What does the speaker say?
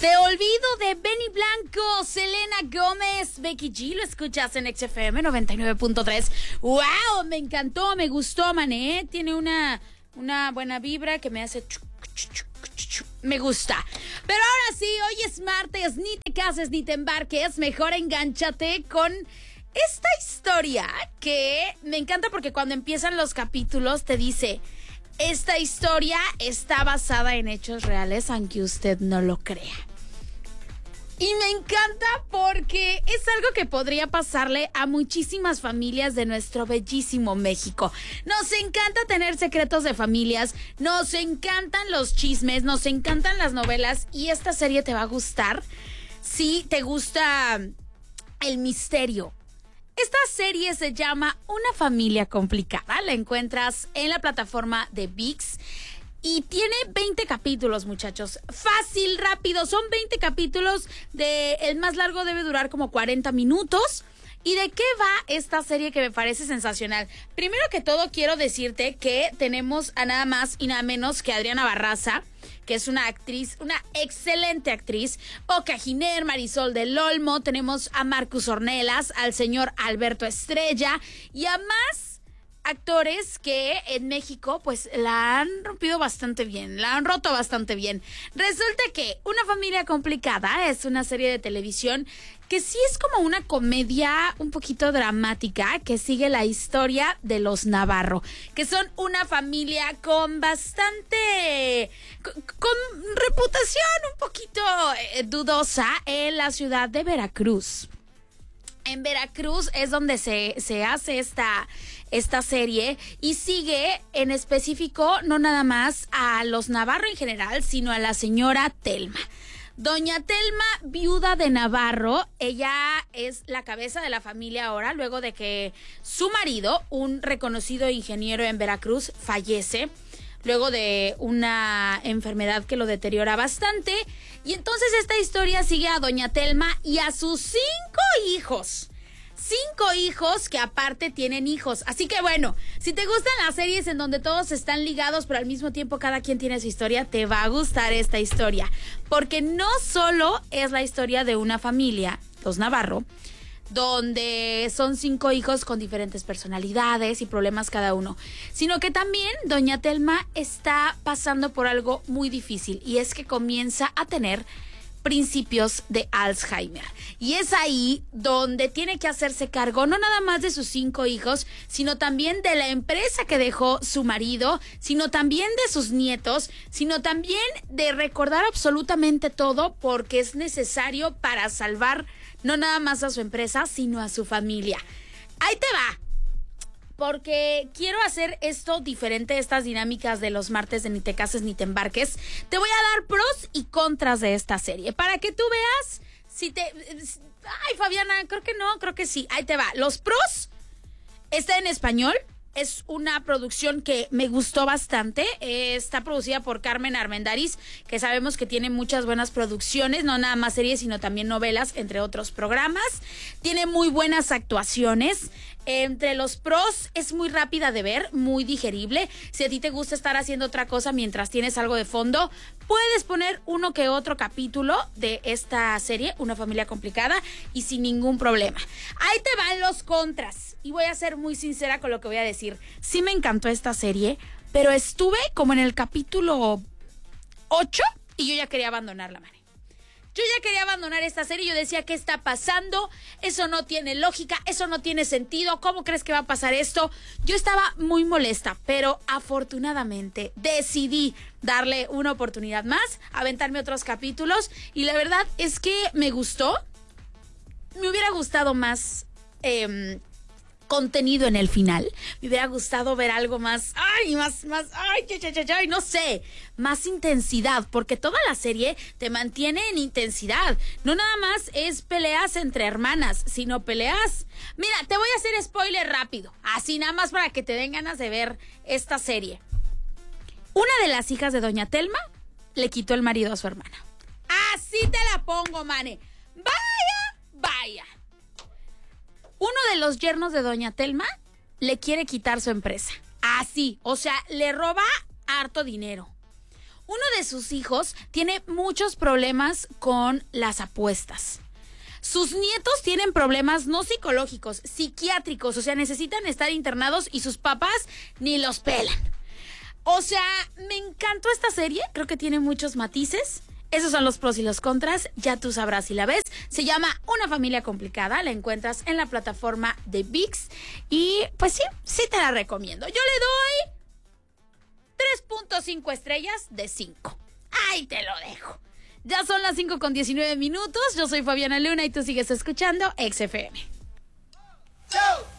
Te olvido de Benny Blanco, Selena Gómez, Becky G, lo escuchas en XFM 99.3. ¡Wow! Me encantó, me gustó, mané. Tiene una buena vibra que me hace... Me gusta. Pero ahora sí, hoy es martes, ni te cases ni te embarques, mejor engánchate con esta historia que me encanta porque cuando empiezan los capítulos te dice... Esta historia está basada en hechos reales, aunque usted no lo crea. Y me encanta porque es algo que podría pasarle a muchísimas familias de nuestro bellísimo México. Nos encanta tener secretos de familias, nos encantan los chismes, nos encantan las novelas y esta serie te va a gustar si te gusta el misterio. Esta serie se llama Una familia complicada. La encuentras en la plataforma de ViX y tiene 20 capítulos, muchachos. Fácil, rápido. Son 20 capítulos. El más largo debe durar como 40 minutos. ¿Y de qué va esta serie que me parece sensacional? Primero que todo, quiero decirte que tenemos a nada más y nada menos que Adriana Barraza, que es una actriz, una excelente actriz. Oca Giner, Marisol del Olmo, tenemos a Marcus Ornelas, al señor Alberto Estrella y a más actores que en México pues la han roto bastante bien. Resulta que Una familia complicada es una serie de televisión que sí es como una comedia un poquito dramática que sigue la historia de los Navarro, que son una familia con bastante... con reputación un poquito dudosa en la ciudad de Veracruz. En Veracruz es donde se hace esta serie y sigue en específico no nada más a los Navarro en general, sino a la señora Telma. Doña Telma, viuda de Navarro, ella es la cabeza de la familia ahora, luego de que su marido, un reconocido ingeniero en Veracruz, fallece, luego de una enfermedad que lo deteriora bastante. Y entonces esta historia sigue a Doña Telma y a sus 5 hijos. 5 hijos que aparte tienen hijos. Así que bueno, si te gustan las series en donde todos están ligados, pero al mismo tiempo cada quien tiene su historia, te va a gustar esta historia. Porque no solo es la historia de una familia, los Navarro, donde son 5 hijos con diferentes personalidades y problemas cada uno, sino que también Doña Telma está pasando por algo muy difícil y es que comienza a tener principios de Alzheimer. Y es ahí donde tiene que hacerse cargo no nada más de sus 5 hijos, sino también de la empresa que dejó su marido, sino también de sus nietos, sino también de recordar absolutamente todo porque es necesario para salvar no nada más a su empresa, sino a su familia. Ahí te va. Porque quiero hacer esto diferente, estas dinámicas de los martes de Ni te cases ni te embarques. Te voy a dar pros y contras de esta serie. Para que tú veas si te... Ay, Fabiana, creo que sí. Ahí te va. Los pros, está en español. Es una producción que me gustó bastante. Está producida por Carmen Armendariz, que sabemos que tiene muchas buenas producciones, no nada más series, sino también novelas, entre otros programas. Tiene muy buenas actuaciones. Entre los pros, es muy rápida de ver, muy digerible. Si a ti te gusta estar haciendo otra cosa mientras tienes algo de fondo, puedes poner uno que otro capítulo de esta serie, Una familia complicada, y sin ningún problema. Ahí te van los contras. Y voy a ser muy sincera con lo que voy a decir. Sí me encantó esta serie, pero estuve como en el capítulo 8 y yo ya quería abandonarla, man. Yo ya quería abandonar esta serie. Yo decía, ¿qué está pasando? Eso no tiene lógica, eso no tiene sentido. ¿Cómo crees que va a pasar esto? Yo estaba muy molesta, pero afortunadamente decidí darle una oportunidad más, aventarme otros capítulos. Y la verdad es que me gustó. Me hubiera gustado más contenido en el final. Me hubiera gustado ver algo más, no sé, más intensidad, porque toda la serie te mantiene en intensidad. No nada más es peleas entre hermanas, sino peleas... Mira, te voy a hacer spoiler rápido, así nada más para que te den ganas de ver esta serie. Una de las hijas de Doña Telma le quitó el marido a su hermana. Así te la pongo, mane. Vaya. Uno de los yernos de Doña Telma le quiere quitar su empresa. Así, o sea, le roba harto dinero. Uno de sus hijos tiene muchos problemas con las apuestas. Sus nietos tienen problemas no psicológicos, psiquiátricos, o sea, necesitan estar internados y sus papás ni los pelan. O sea, me encantó esta serie, creo que tiene muchos matices. Esos son los pros y los contras, ya tú sabrás si la ves. Se llama Una familia complicada, la encuentras en la plataforma de ViX y pues sí te la recomiendo. Yo le doy 3.5 estrellas de 5. Ahí te lo dejo. Ya son las 5:19. Yo soy Fabiana Luna y tú sigues escuchando XFM. Chau.